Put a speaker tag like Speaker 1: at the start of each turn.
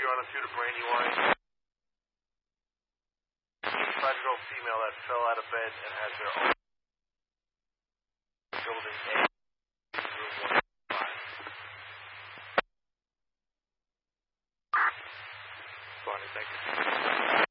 Speaker 1: here on a Tudor Brandywine. 5-year-old female that fell out of bed and has their own building A, room 105. Bonnie, thank you.